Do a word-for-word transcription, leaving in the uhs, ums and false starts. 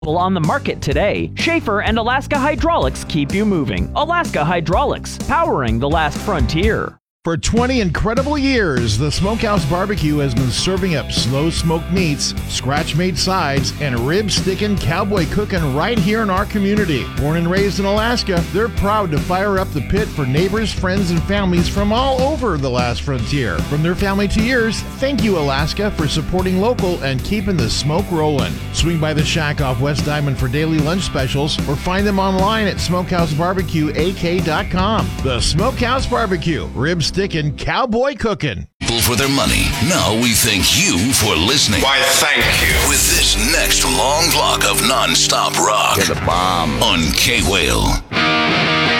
On the market today, Schaefer and Alaska Hydraulics keep you moving. Alaska Hydraulics, powering the last frontier. For twenty incredible years, the Smokehouse Barbecue has been serving up slow smoked meats, scratch-made sides, and rib-sticking cowboy cooking right here in our community. Born and raised in Alaska, they're proud to fire up the pit for neighbors, friends, and families from all over the last frontier. From their family to yours, thank you, Alaska, for supporting local and keeping the smoke rolling. Swing by the shack off West Diamond for daily lunch specials or find them online at smokehouse barbecue a k dot com. The Smokehouse Barbecue, ribs sticking, cowboy cooking. For their money. Now we thank you for listening. Why, thank you. With this next long block of non-stop rock. You're the bomb. On K-Whale.